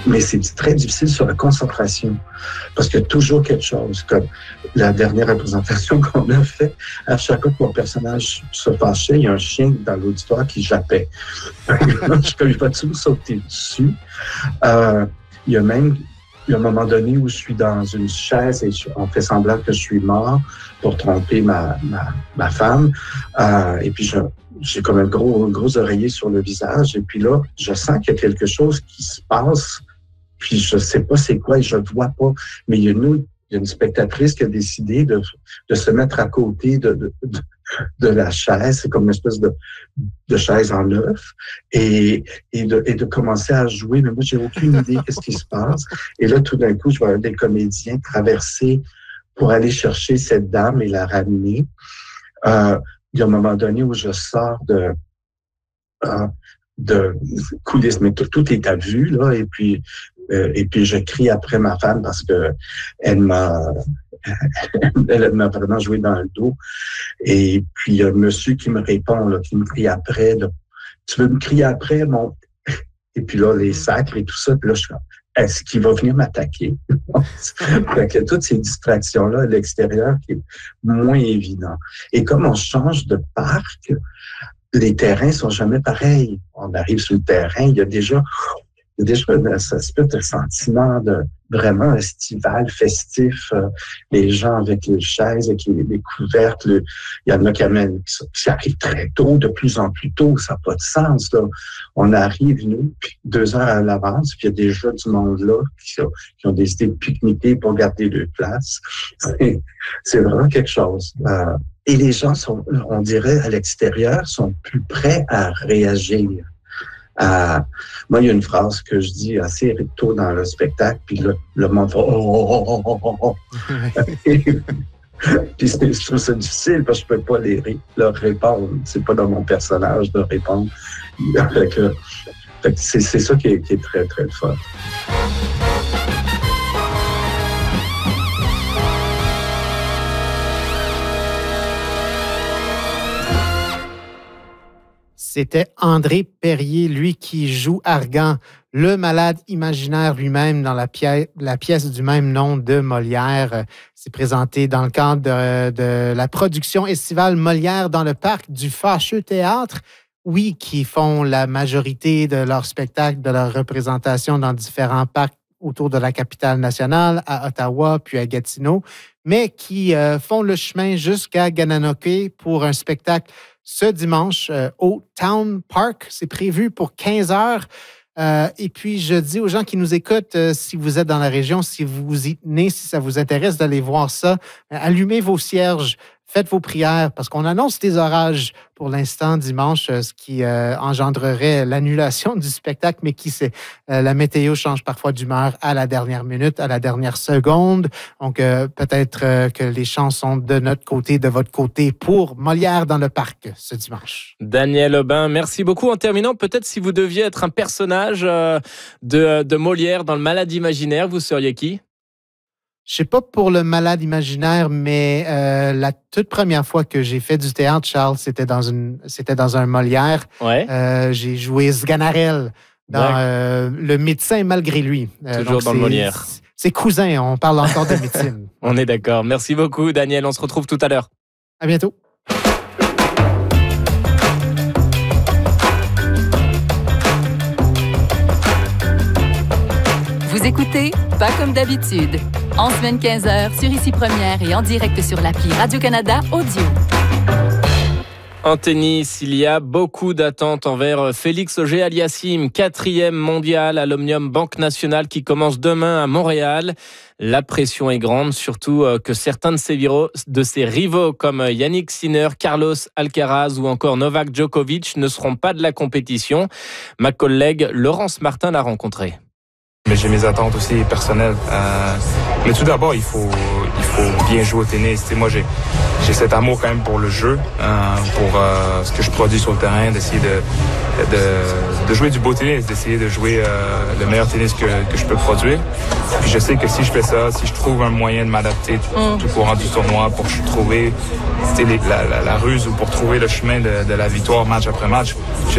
Mais c'est très difficile sur la concentration, parce qu'il y a toujours quelque chose, comme la dernière représentation qu'on a faite. À chaque fois que mon personnage se fâchait, il y a un chien dans l'auditoire qui jappait. Je ne vais pas tout sauter dessus. Il y a un moment donné où je suis dans une chaise et on fait semblant que je suis mort pour tromper ma femme. Et puis, j'ai comme un gros oreiller sur le visage. Et puis là, je sens qu'il y a quelque chose qui se passe. Puis je sais pas c'est quoi et je le vois pas. Mais il y a une spectatrice qui a décidé de se mettre à côté de la chaise. C'est comme une espèce de chaise en œuf. Et de commencer à jouer. Mais moi, j'ai aucune idée qu'est-ce qui se passe. Et là, tout d'un coup, je vois des comédiens traverser pour aller chercher cette dame et la ramener. Il y a un moment donné où je sors de coulisses, mais tout est à vue, là, et puis je crie après ma femme parce que elle m'a vraiment joué dans le dos. Et puis il y a un monsieur qui me répond, là, qui me crie après, là, tu veux me crier après, mon... Et puis là, les sacres et tout ça, puis là, je suis comme, est-ce qu'il va venir m'attaquer? Fait que toutes ces distractions-là à l'extérieur qui est moins évident. Et comme on change de parc, les terrains sont jamais pareils. On arrive sur le terrain, il y a déjà une espèce de sentiment de vraiment estival, festif. Les gens avec les chaises, avec les couvertes, il y en a qui arrivent très tôt, de plus en plus tôt, ça n'a pas de sens, là. On arrive, nous, puis 2 heures à l'avance, puis il y a déjà du monde là qui ont décidé de pique-niquer pour garder leur place. C'est vraiment quelque chose. Et les gens sont, on dirait, à l'extérieur, sont plus prêts à réagir. Moi, il y a une phrase que je dis assez tôt dans le spectacle, puis le monde fait « oh! » Puis je trouve ça difficile parce que je peux pas leur répondre. C'est pas dans mon personnage de répondre. Fait que c'est ça qui est très, très fort. C'était André Perrier, lui qui joue Argan, le malade imaginaire lui-même dans la pièce du même nom de Molière. C'est présenté dans le cadre de la production estivale Molière dans le parc du Fâcheux Théâtre. Oui, qui font la majorité de leurs spectacles, de leurs représentations dans différents parcs autour de la capitale nationale, à Ottawa, puis à Gatineau, mais qui font le chemin jusqu'à Gananoque pour un spectacle ce dimanche au Town Park. C'est prévu pour 15 heures. Et puis, je dis aux gens qui nous écoutent, si vous êtes dans la région, si vous y tenez, si ça vous intéresse d'aller voir ça, allumez vos cierges, faites vos prières, parce qu'on annonce des orages pour l'instant dimanche, ce qui engendrerait l'annulation du spectacle, mais qui sait, la météo change parfois d'humeur à la dernière minute, à la dernière seconde. Donc, peut-être que les chances sont de notre côté, de votre côté, pour Molière dans le parc ce dimanche. Daniel Aubin, merci beaucoup. En terminant, peut-être si vous deviez être un personnage de Molière dans le Malade imaginaire, vous seriez qui? Je sais pas pour le malade imaginaire, mais la toute première fois que j'ai fait du théâtre, Charles, c'était dans un Molière. Ouais. J'ai joué Sganarelle dans Le médecin malgré lui. Toujours dans le Molière. C'est cousin, on parle encore de médecine. On est d'accord. Merci beaucoup, Daniel. On se retrouve tout à l'heure. À bientôt. Vous écoutez Pas comme d'habitude. En semaine 15h sur Ici Première et en direct sur l'appli Radio-Canada Audio. En tennis, il y a beaucoup d'attentes envers Félix Auger-Aliassime, 4e mondial à l'Omnium Banque Nationale qui commence demain à Montréal. La pression est grande, surtout que certains de ses rivaux comme Yannick Sinner, Carlos Alcaraz ou encore Novak Djokovic ne seront pas de la compétition. Ma collègue Laurence Martin l'a rencontré. Mais j'ai mes attentes aussi personnelles. Mais tout d'abord, il faut bien jouer au tennis. T'sais, moi, j'ai cet amour quand même pour le jeu, pour ce que je produis sur le terrain, d'essayer de jouer du beau tennis, d'essayer de jouer le meilleur tennis que je peux produire. Puis je sais que si je fais ça, si je trouve un moyen de m'adapter tout au courant du tournoi pour trouver la ruse ou pour trouver le chemin de la victoire match après match,